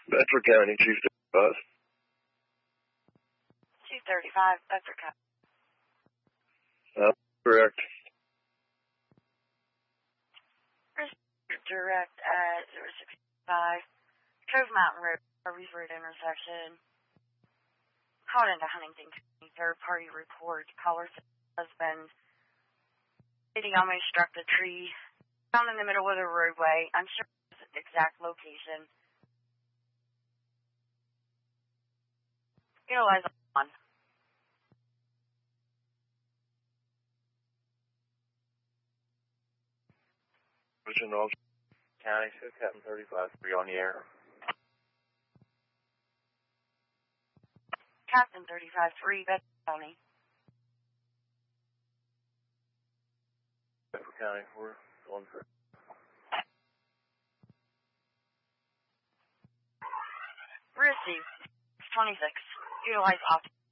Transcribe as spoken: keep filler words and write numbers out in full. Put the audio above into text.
Bedford County, two thirty-five. two thirty-five, Bedford County. Uh, correct. Direct at zero six five, Cove Mountain Road, Harvey's Road intersection. Called into Huntington County, third-party report. Caller said husband said he almost struck the tree found in the middle of the roadway. I'm sure it's the exact location. Utilize on. Original County, so Captain thirty-five, three on the air. Captain thirty-five three, Bedford County. Bedford County, we're going for Receive twenty-six. Utilize off.